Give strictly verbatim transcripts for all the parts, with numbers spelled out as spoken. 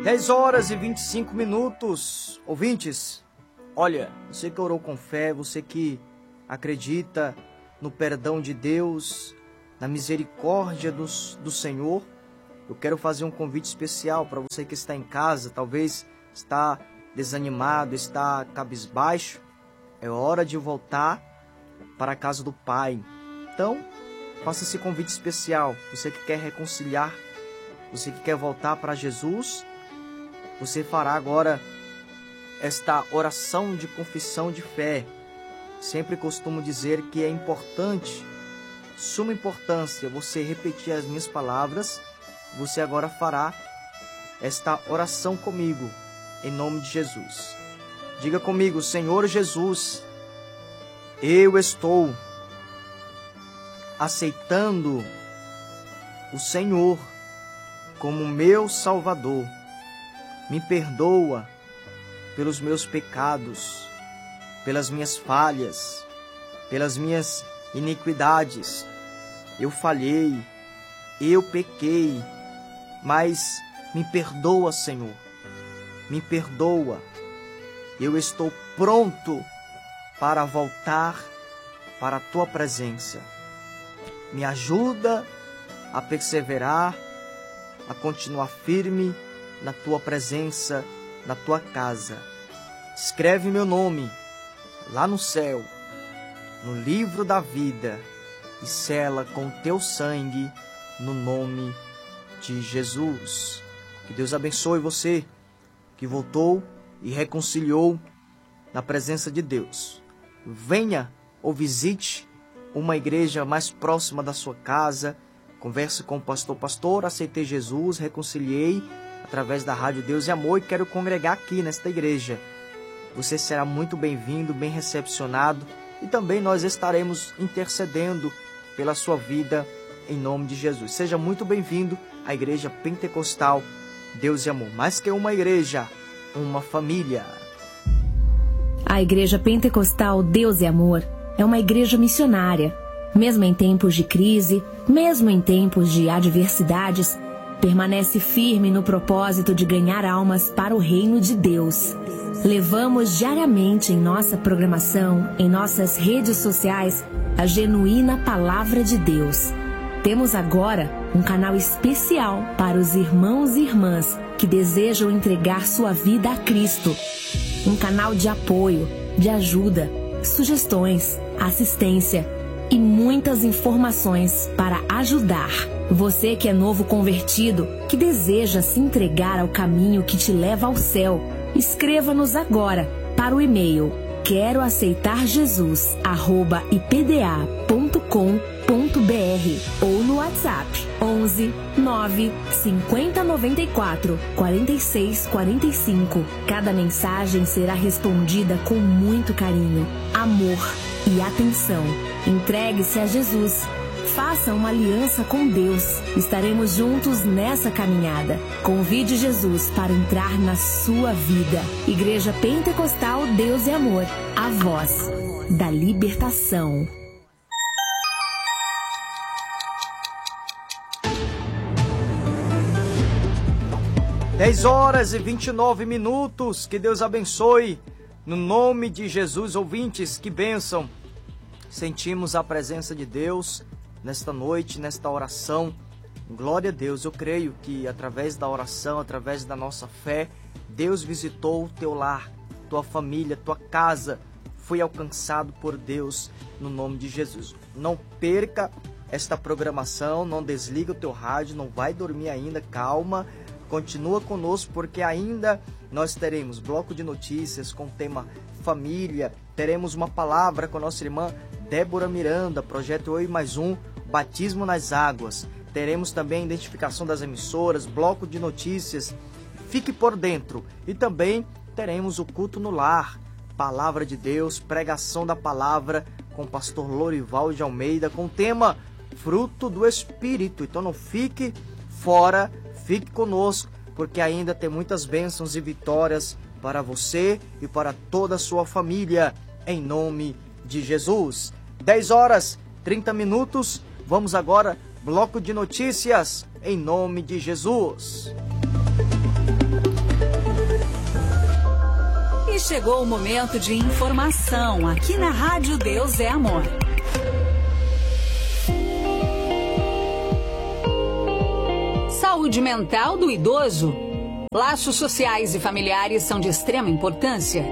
dez horas e vinte e cinco minutos. Ouvintes, olha, você que orou com fé, você que acredita no perdão de Deus, na misericórdia do, do Senhor, eu quero fazer um convite especial para você que está em casa, talvez está desanimado, está cabisbaixo. É hora de voltar para a casa do Pai. Então, faça esse convite especial. Você que quer reconciliar, você que quer voltar para Jesus, você fará agora esta oração de confissão de fé. Sempre costumo dizer que é importante, suma importância, você repetir as minhas palavras. Você agora fará esta oração comigo, em nome de Jesus. Diga comigo: Senhor Jesus, eu estou aceitando o Senhor como meu Salvador. Me perdoa pelos meus pecados, pelas minhas falhas, pelas minhas iniquidades. Eu falhei, eu pequei, mas me perdoa, Senhor. Me perdoa. Eu estou pronto para voltar para a Tua presença. Me ajuda a perseverar, a continuar firme na Tua presença, na Tua casa. Escreve meu nome lá no céu, no livro da vida, e sela com Teu sangue, no nome de Jesus. Que Deus abençoe você que voltou e reconciliou na presença de Deus. Venha ou visite uma igreja mais próxima da sua casa. Converse com o pastor. Pastor, aceitei Jesus, reconciliei através da Rádio Deus e Amor e quero congregar aqui nesta igreja. Você será muito bem-vindo, bem recepcionado, e também nós estaremos intercedendo pela sua vida em nome de Jesus. Seja muito bem-vindo à Igreja Pentecostal Deus e Amor. Mais que uma igreja, uma família. A Igreja Pentecostal Deus e Amor é uma igreja missionária. Mesmo em tempos de crise, mesmo em tempos de adversidades, permanece firme no propósito de ganhar almas para o reino de Deus. Levamos diariamente em nossa programação, em nossas redes sociais, a genuína Palavra de Deus. Temos agora um canal especial para os irmãos e irmãs que desejam entregar sua vida a Cristo. Um canal de apoio, de ajuda, sugestões, assistência e muitas informações para ajudar. Você que é novo convertido, que deseja se entregar ao caminho que te leva ao céu, escreva-nos agora para o e-mail quero aceitar Jesus arroba i p d a ponto com ponto b r ou no WhatsApp onze nove cinquenta noventa e quatro quarenta e seis quarenta e cinco. Cada mensagem será respondida com muito carinho, amor e atenção. Entregue-se a Jesus. Faça uma aliança com Deus. Estaremos juntos nessa caminhada. Convide Jesus para entrar na sua vida. Igreja Pentecostal Deus e Amor. A voz da libertação. dez horas e vinte e nove minutos. Que Deus abençoe. No nome de Jesus, ouvintes, que bênção. Sentimos a presença de Deus nesta noite, nesta oração. Glória a Deus. Eu creio que através da oração, através da nossa fé, Deus visitou o teu lar, tua família, tua casa. Foi alcançado por Deus no nome de Jesus. Não perca esta programação, não desliga o teu rádio, não vai dormir ainda, calma. Continua conosco porque ainda nós teremos bloco de notícias com o tema família. Teremos uma palavra com a nossa irmã Débora Miranda, projeto Eu e Mais Um, Batismo nas Águas. Teremos também a identificação das emissoras, bloco de notícias. Fique por dentro. E também teremos o culto no lar, palavra de Deus, pregação da palavra com o pastor Lorival de Almeida, com o tema Fruto do Espírito. Então não fique fora, fique conosco, porque ainda tem muitas bênçãos e vitórias para você e para toda a sua família, em nome de Jesus. dez horas, trinta minutos. Vamos agora, bloco de notícias, em nome de Jesus. chegou o momento de informação aqui na Rádio Deus é Amor. Saúde mental do idoso. Laços sociais e familiares são de extrema importância.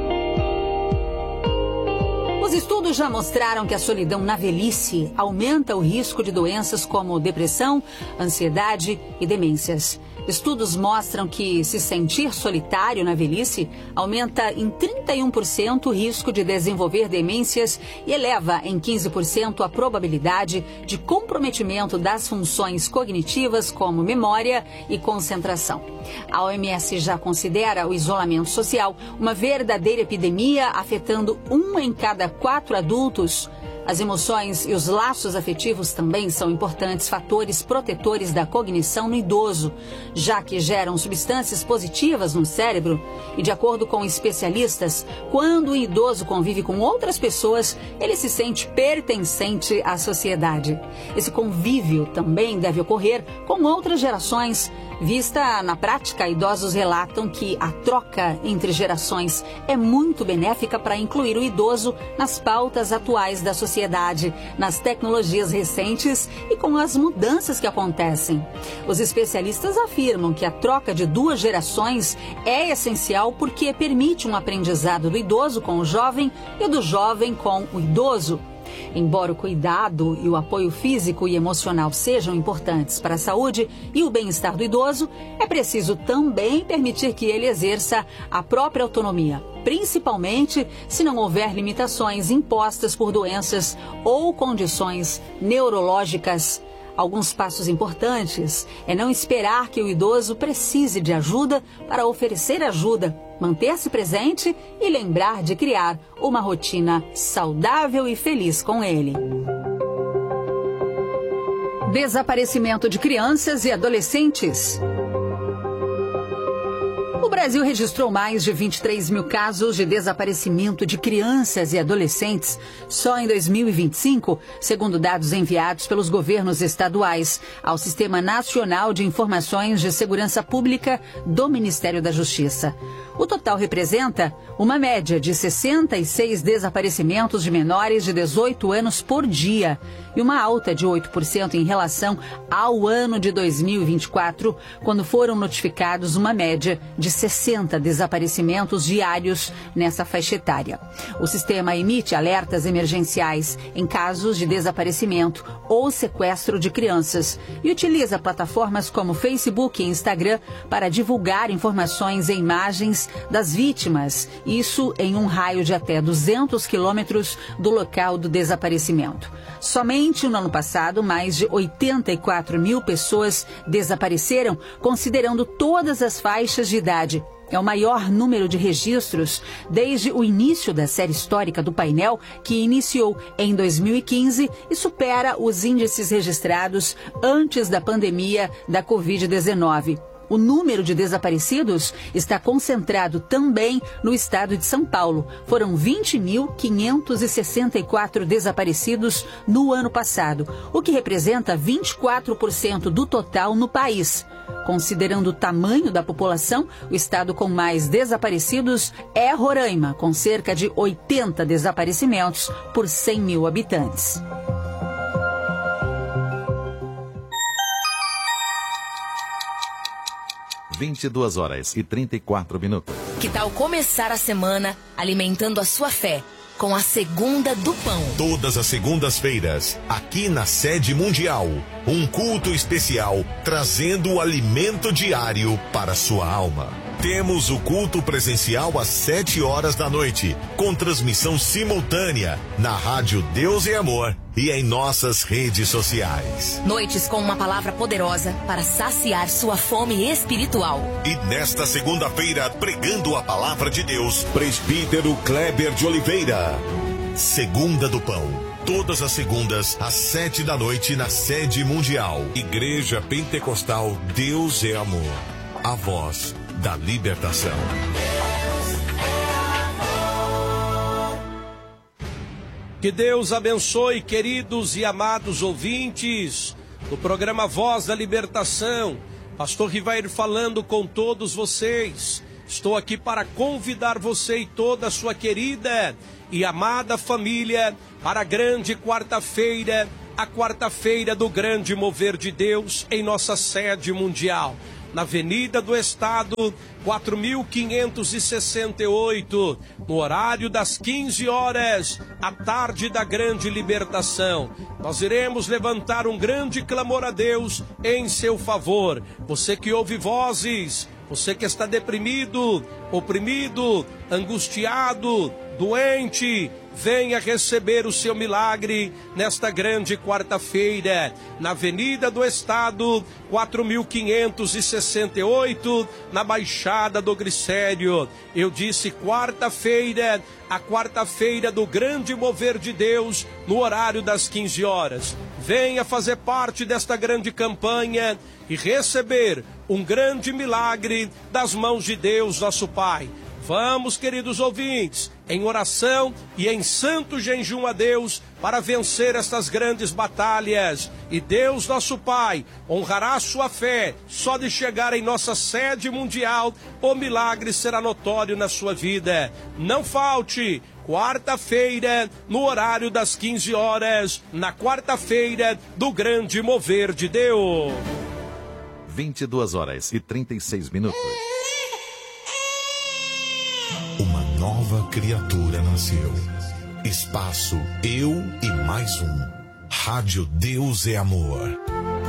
Os estudos já mostraram que a solidão na velhice aumenta o risco de doenças como depressão, ansiedade e demências. Estudos mostram que se sentir solitário na velhice aumenta em trinta e um por cento o risco de desenvolver demências e eleva em quinze por cento a probabilidade de comprometimento das funções cognitivas como memória e concentração. A O M S já considera o isolamento social uma verdadeira epidemia, afetando um em cada quatro adultos. As emoções e os laços afetivos também são importantes fatores protetores da cognição no idoso, já que geram substâncias positivas no cérebro. E de acordo com especialistas, quando o idoso convive com outras pessoas, ele se sente pertencente à sociedade. Esse convívio também deve ocorrer com outras gerações. Vista na prática, idosos relatam que a troca entre gerações é muito benéfica para incluir o idoso nas pautas atuais da sociedade, nas tecnologias recentes e com as mudanças que acontecem. Os especialistas afirmam que a troca de duas gerações é essencial porque permite um aprendizado do idoso com o jovem e do jovem com o idoso. Embora o cuidado e o apoio físico e emocional sejam importantes para a saúde e o bem-estar do idoso, é preciso também permitir que ele exerça a própria autonomia, principalmente se não houver limitações impostas por doenças ou condições neurológicas. Alguns passos importantes é não esperar que o idoso precise de ajuda para oferecer ajuda, manter-se presente e lembrar de criar uma rotina saudável e feliz com ele. Desaparecimento de crianças e adolescentes. O Brasil registrou mais de vinte e três mil casos de desaparecimento de crianças e adolescentes só em dois mil e vinte e cinco, segundo dados enviados pelos governos estaduais ao Sistema Nacional de Informações de Segurança Pública do Ministério da Justiça. O total representa uma média de sessenta e seis desaparecimentos de menores de dezoito anos por dia e uma alta de oito por cento em relação ao ano de dois mil e vinte e quatro, quando foram notificados uma média de sessenta desaparecimentos diários nessa faixa etária. O sistema emite alertas emergenciais em casos de desaparecimento ou sequestro de crianças e utiliza plataformas como Facebook e Instagram para divulgar informações e imagens das vítimas, isso em um raio de até duzentos quilômetros do local do desaparecimento. Somente no ano passado, mais de oitenta e quatro mil pessoas desapareceram, considerando todas as faixas de idade. É o maior número de registros desde o início da série histórica do painel, que iniciou em dois mil e quinze e supera os índices registrados antes da pandemia da covid dezenove. O número de desaparecidos está concentrado também no estado de São Paulo. Foram vinte mil quinhentos e sessenta e quatro desaparecidos no ano passado, o que representa vinte e quatro por cento do total no país. Considerando o tamanho da população, o estado com mais desaparecidos é Roraima, com cerca de oitenta desaparecimentos por cem mil habitantes. vinte e duas horas e trinta e quatro minutos. Que tal começar a semana alimentando a sua fé com a Segunda do Pão? Todas as segundas-feiras, aqui na Sede Mundial, um culto especial trazendo o alimento diário para sua alma. Temos o culto presencial às sete horas da noite, com transmissão simultânea na Rádio Deus e Amor e em nossas redes sociais. Noites com uma palavra poderosa para saciar sua fome espiritual. E nesta segunda-feira, pregando a palavra de Deus, presbítero Kleber de Oliveira. Segunda do Pão. Todas as segundas, às sete da noite, na Sede Mundial. Igreja Pentecostal Deus é Amor. A voz da libertação. Que Deus abençoe, queridos e amados ouvintes do programa Voz da Libertação. Pastor Rivair falando com todos vocês. estou aqui para convidar você e toda a sua querida e amada família para a grande quarta-feira, a quarta-feira do grande mover de Deus em nossa sede mundial. Na Avenida do Estado, quatro mil quinhentos e sessenta e oito, no horário das quinze horas, à tarde da grande libertação. Nós iremos levantar um grande clamor a Deus em seu favor. Você que ouve vozes, você que está deprimido, oprimido, angustiado, doente, venha receber o seu milagre nesta grande quarta-feira, na Avenida do Estado, quatro mil quinhentos e sessenta e oito, na Baixada do Glicério. Eu disse quarta-feira, a quarta-feira do grande mover de Deus, no horário das quinze horas. Venha fazer parte desta grande campanha e receber um grande milagre das mãos de Deus, nosso Pai. Vamos, queridos ouvintes, em oração e em santo jejum a Deus para vencer estas grandes batalhas. E Deus, nosso Pai, honrará a sua fé. Só de chegar em nossa sede mundial, o milagre será notório na sua vida. Não falte, quarta-feira, no horário das quinze horas, na quarta-feira do grande mover de Deus. vinte e duas horas e trinta e seis minutos. Uma nova criatura nasceu. Espaço Eu e Mais Um. Rádio Deus é Amor.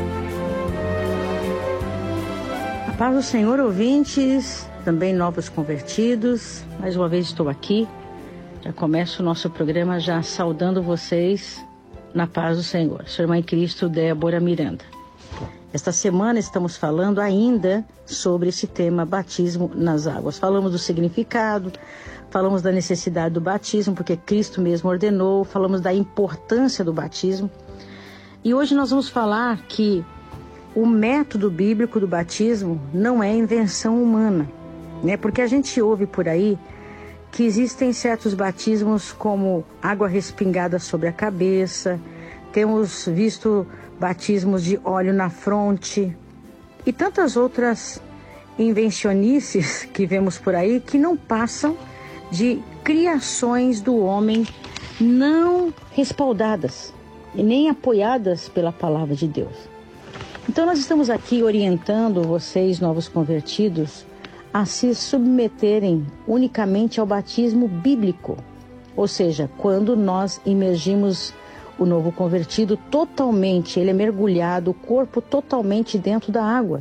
A paz do Senhor, ouvintes, também novos convertidos. Mais uma vez estou aqui. Já começo o nosso programa já saudando vocês na paz do Senhor. Sua irmã em Cristo, Débora Miranda. Esta semana estamos falando ainda sobre esse tema batismo nas águas. Falamos do significado, falamos da necessidade do batismo, porque Cristo mesmo ordenou, falamos da importância do batismo. E hoje nós vamos falar que o método bíblico do batismo não é invenção humana, né? Porque a gente ouve por aí que existem certos batismos como água respingada sobre a cabeça, temos visto batismos de óleo na fronte e tantas outras invencionices que vemos por aí que não passam de criações do homem não respaldadas e nem apoiadas pela palavra de Deus. Então nós estamos aqui orientando vocês, novos convertidos, a se submeterem unicamente ao batismo bíblico, ou seja, quando nós imergimos o novo convertido totalmente, ele é mergulhado, o corpo totalmente dentro da água.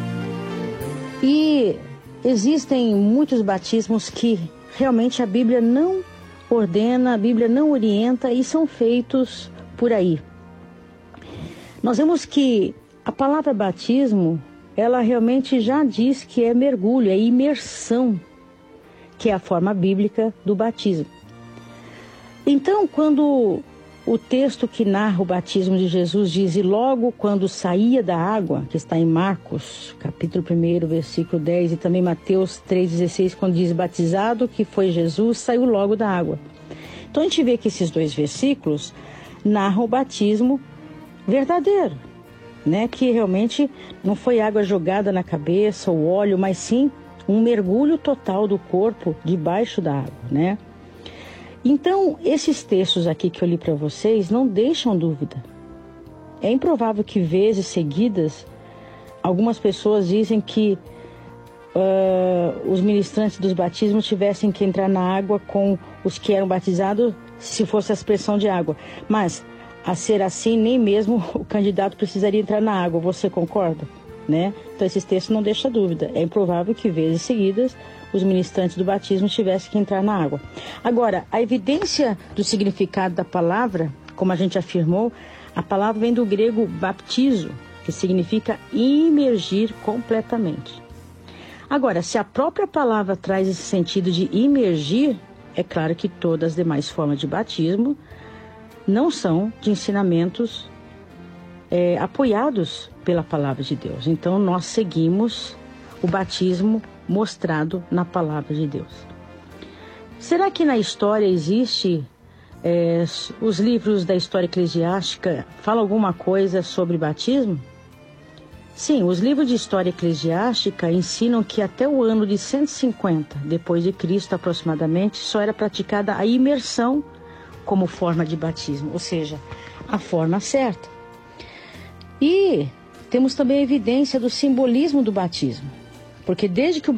E existem muitos batismos que realmente a Bíblia não ordena, a Bíblia não orienta e são feitos por aí. Nós vemos que a palavra batismo, ela realmente já diz que é mergulho, é imersão, que é a forma bíblica do batismo. Então, quando o texto que narra o batismo de Jesus diz: e logo quando saía da água, que está em Marcos, capítulo um, versículo dez, e também Mateus três, dezesseis, quando diz batizado, que foi Jesus, saiu logo da água. Então a gente vê que esses dois versículos narram o batismo verdadeiro, né? Que realmente não foi água jogada na cabeça, ou óleo, mas sim um mergulho total do corpo debaixo da água, né? Então, esses textos aqui que eu li para vocês não deixam dúvida. É improvável que vezes seguidas, algumas pessoas dizem que uh, os ministrantes dos batismos tivessem que entrar na água com os que eram batizados, se fosse a expressão de água. Mas, a ser assim, nem mesmo o candidato precisaria entrar na água. Você concorda? Né? Então, esses textos não deixam dúvida. É improvável que vezes seguidas os ministrantes do batismo tivessem que entrar na água. Agora, a evidência do significado da palavra, como a gente afirmou, a palavra vem do grego baptizo, que significa imergir completamente. Agora, se a própria palavra traz esse sentido de imergir, é claro que todas as demais formas de batismo não são de ensinamentos é, apoiados pela palavra de Deus. Então, nós seguimos o batismo mostrado na palavra de Deus. Será que na história existe, é, os livros da história eclesiástica falam alguma coisa sobre batismo? Sim, os livros de história eclesiástica ensinam que até o ano de cento e cinquenta depois de Cristo aproximadamente, só era praticada a imersão como forma de batismo, ou seja, a forma certa. E temos também a evidência do simbolismo do batismo, porque desde que o